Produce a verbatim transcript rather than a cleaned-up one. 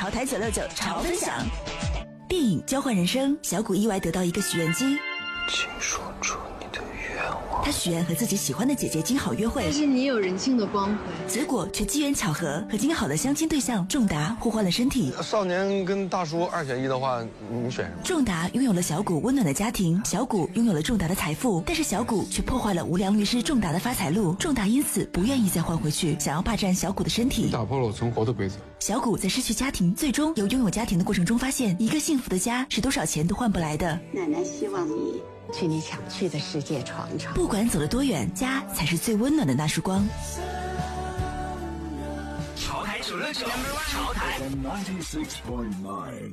潮台九六九潮分享。电影《交换人生》，小谷意外得到一个许愿机， 请说出你的愿望。 他许愿和自己喜欢的姐姐金好约会， 但是你有人性的光辉， 结果却机缘巧合和金好的相亲对象仲达互换了身体。 少年跟大叔二选一的话，你选什么？ 仲达拥有了小谷温暖的家庭，小谷拥有了仲达的财富，但是小谷却破坏了无良律师仲达的发财路。仲达因此不愿意再换回去，想要霸占小谷的身体， 打破了我存活的规则。 小谷在失去家庭，最终由拥有家庭的过程中发现，一个幸福的家是多少钱都换不来的。 奶奶希望你去你想去的世界闯闯， 不管走了多远，家才是最温暖的那束光。 潮台九六九，潮台。